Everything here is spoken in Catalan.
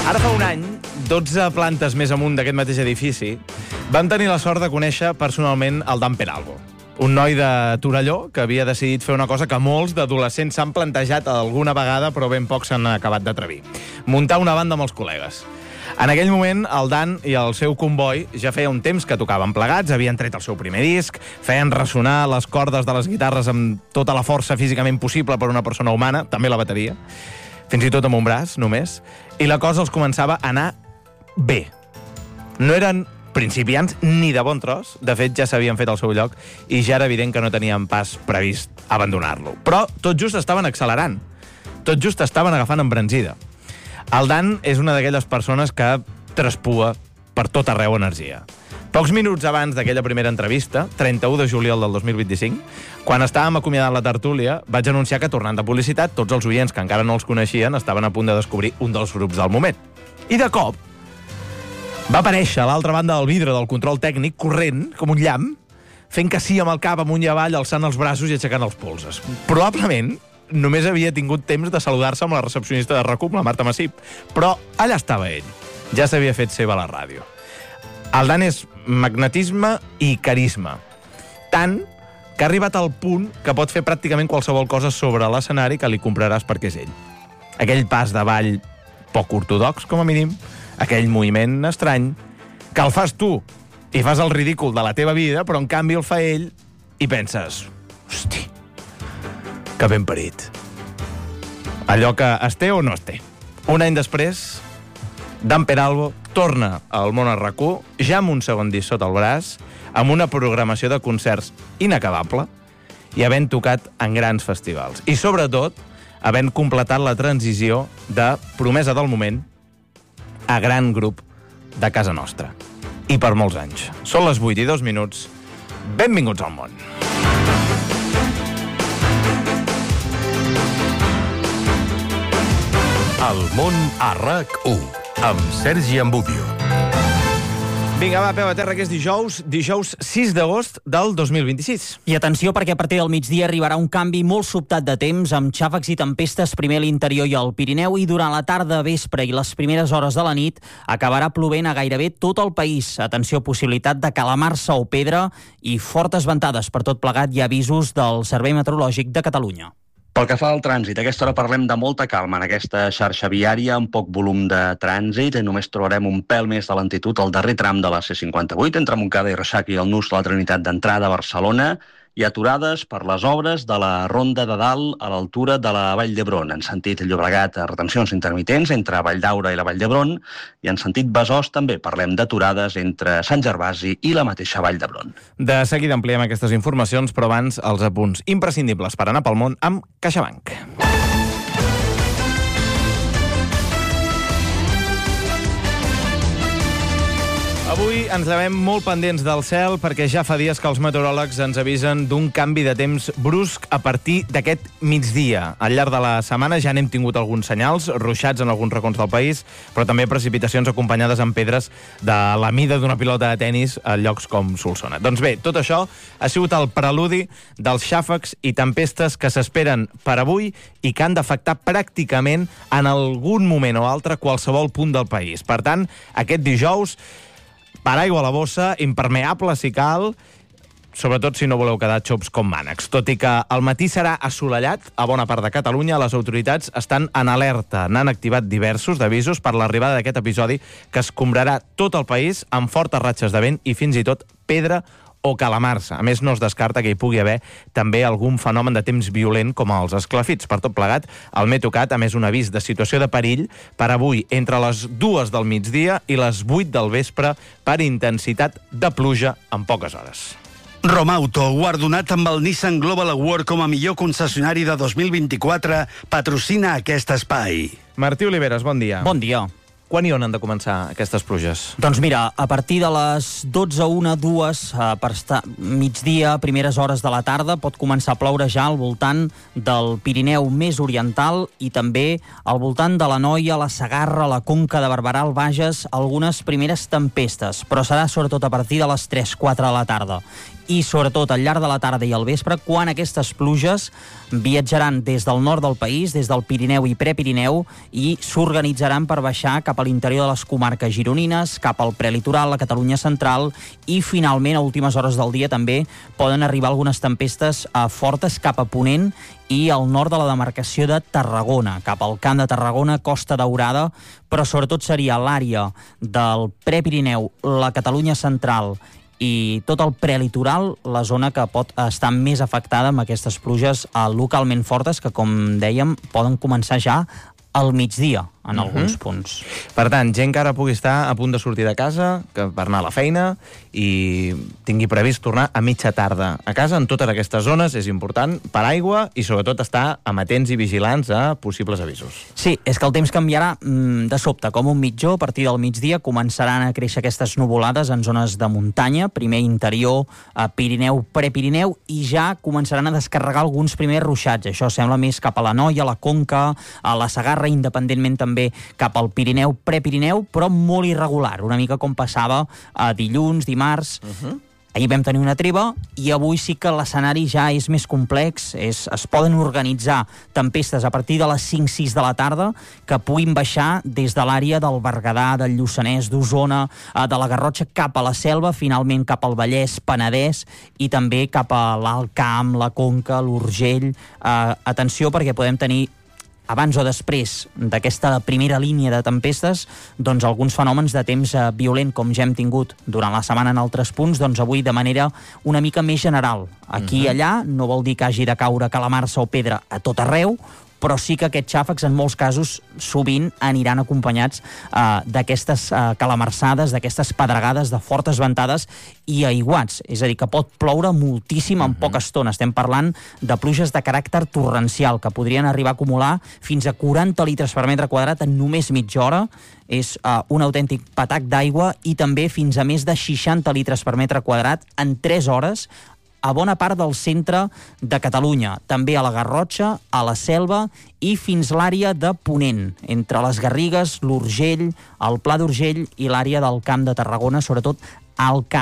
Ara fa un any, 12 plantes més amunt d'aquest mateix edifici, vam tenir la sort de conèixer personalment el Dan Peralbo, un noi de Torelló que havia decidit fer una cosa que molts d'adolescents s'han plantejat alguna vegada, però ben pocs s'han acabat d'atrevir: muntar una banda amb els col·legues. En aquell moment, el Dan i el seu comboi ja feia un temps que tocaven plegats, havien tret el seu primer disc, feien ressonar les cordes de les guitarres amb tota la força físicament possible per una persona humana, també la bateria, fins i tot amb un braç, només, i la cosa els començava a anar bé. No eren principiants ni de bon tros, de fet ja s'havien fet al seu lloc i ja era evident que no tenien pas previst abandonar-lo. Però tot just estaven accelerant, tot just estaven agafant embranzida. El Dan és una d'aquelles persones que traspua per tot arreu energia. Pocs minuts abans d'aquella primera entrevista, 31 de juliol del 2025, quan estàvem acomiadant la tertúlia, vaig anunciar que, tornant de publicitat, tots els oients que encara no els coneixien estaven a punt de descobrir un dels grups del moment. I de cop va aparèixer a l'altra banda del vidre del control tècnic, corrent, com un llamp, fent que sí amb el cap amunt i avall, alçant els braços i aixecant els polzes. Probablement només havia tingut temps de saludar-se amb la recepcionista de RAC1, la Marta Massip, però allà estava ell. Ja s'havia fet seva a la ràdio. El Dan és magnetisme i carisma. Tant que ha arribat al punt que pot fer pràcticament qualsevol cosa sobre l'escenari que li compraràs perquè és ell. Aquell pas de ball poc ortodox, com a mínim, aquell moviment estrany, que el fas tu i fas el ridícul de la teva vida, però en canvi el fa ell i penses: hosti, que ben parit. Allò que es té o no es té. Un any després, Dan Peralbo torna al món a RAC1, ja amb un segon disc sota el braç, amb una programació de concerts inacabable i havent tocat en grans festivals. I, sobretot, havent completat la transició de promesa del moment a gran grup de casa nostra. I per molts anys. Són les 8:02. Benvinguts al món. El món a RAC1, amb Sergi Ambudio. Vinga, va, peu a terra, que és dijous 6 d'agost del 2026. I atenció, perquè a partir del migdia arribarà un canvi molt sobtat de temps, amb xàfecs i tempestes primer a l'interior i al Pirineu, i durant la tarda, vespre i les primeres hores de la nit acabarà plovent a gairebé tot el país. Atenció, possibilitat de calamarsa o pedra i fortes ventades. Per tot plegat hi ha avisos del Servei Meteorològic de Catalunya. Pel que fa al trànsit, a aquesta hora parlem de molta calma en aquesta xarxa viària, amb poc volum de trànsit. Només trobarem un pèl més de lentitud al darrer tram de la C58, entre Montcada i Reixac i el nus de la Trinitat d'entrada a Barcelona, i aturades per les obres de la Ronda de Dalt a l'altura de la Vall d'Hebron. En sentit Llobregat, retencions intermitents entre Vall d'Aura i la Vall d'Hebron, i en sentit Besòs també parlem d'aturades entre Sant Gervasi i la mateixa Vall d'Hebron. De seguida ampliem aquestes informacions, però abans els apunts imprescindibles per anar pel món amb CaixaBank. Avui ens llevem molt pendents del cel perquè ja fa dies que els meteoròlegs ens avisen d'un canvi de temps brusc a partir d'aquest migdia. Al llarg de la setmana ja n'hem tingut alguns senyals, ruixats en alguns racons del país, però també precipitacions acompanyades amb pedres de la mida d'una pilota de tennis a llocs com Solsona. Doncs bé, tot això ha sigut el preludi dels xàfecs i tempestes que s'esperen per avui i que han d'afectar pràcticament en algun moment o altre qualsevol punt del país. Per tant, aquest dijous, paraigua a la bossa, impermeable si cal, sobretot si no voleu quedar xops com mànecs. Tot i que al matí serà assolellat a bona part de Catalunya, les autoritats estan en alerta. N'han activat diversos d'avisos per l'arribada d'aquest episodi que escombrarà tot el país amb fortes ratxes de vent i fins i tot pedra o calamarsa. A més, no es descarta que hi pugui haver també algun fenomen de temps violent com els esclafits. Per tot plegat, el Meteocat ha emès un avís de situació de perill per avui entre les 2 del migdia i les 8 del vespre per intensitat de pluja en poques hores. Romauto, guardonat amb el Nissan Global Award com a millor concessionari de 2024, patrocina aquest espai. Martí Oliveres, bon dia. Bon dia. Quan i on han de començar aquestes pluges? Doncs mira, a partir de les 12, 1, 2, per estar migdia, primeres hores de la tarda, pot començar a ploure ja al voltant del Pirineu més oriental i també al voltant de l'Anoia, la Segarra, la Conca de Barberà, el Bages, algunes primeres tempestes, però serà sobretot a partir de les 3, 4 de la tarda. i sobretot al llarg de la tarda i al vespre, quan aquestes pluges viatjaran des del nord del país, des del Pirineu i Prepirineu, i s'organitzaran per baixar cap a l'interior de les comarques gironines, cap al prelitoral, la Catalunya central, i finalment a últimes hores del dia també poden arribar algunes tempestes fortes cap a Ponent i al nord de la demarcació de Tarragona, cap al Camp de Tarragona, Costa Daurada, però sobretot seria l'àrea del Prepirineu, la Catalunya central i tot el prelitoral, la zona que pot estar més afectada amb aquestes pluges localment fortes que, com dèiem, poden començar ja al migdia en alguns punts. Per tant, gent que ara pugui estar a punt de sortir de casa, que per anar a la feina, i tingui previst tornar a mitja tarda a casa en totes aquestes zones, és important, per aigua, i sobretot estar amatents i vigilants a possibles avisos. Sí, és que el temps canviarà de sobte, com un mitjó. A partir del migdia començaran a créixer aquestes nuvolades en zones de muntanya, primer interior, Pirineu, Prepirineu, i ja començaran a descarregar alguns primers ruixats. Això sembla més cap a l'Anoia, la Conca, a la Segarra, independentment també cap al Pirineu, Prepirineu, però molt irregular, una mica com passava dilluns, dimarts. Ahir vam tenir una treva i avui sí que l'escenari ja és més complex. Es poden organitzar tempestes a partir de les 5-6 de la tarda que puguin baixar des de l'àrea del Berguedà, del Lluçanès, d'Osona, de la Garrotxa cap a la Selva, finalment cap al Vallès, Penedès i també cap a l'Alt Camp, la Conca, l'Urgell. Atenció, perquè podem tenir abans o després d'aquesta primera línia de tempestes, doncs alguns fenòmens de temps violent, com ja hem tingut durant la setmana en altres punts, doncs avui de manera una mica més general. Aquí i allà no vol dir que hagi de caure calamarsa o pedra a tot arreu, però sí que aquests xàfecs en molts casos sovint aniran acompanyats d'aquestes calamarsades, d'aquestes pedregades, de fortes ventades i aiguats. És a dir, que pot ploure moltíssim en poca estona. Estem parlant de pluges de caràcter torrencial que podrien arribar a acumular fins a 40 litres per metre quadrat en només mitja hora. És un autèntic patac d'aigua, i també fins a més de 60 litres per metre quadrat en 3 hores a bona part del centre de Catalunya, també a la Garrotxa, a la Selva i fins l'àrea de Ponent, entre les Garrigues, l'Urgell, el Pla d'Urgell i l'àrea del Camp de Tarragona, sobretot al Camp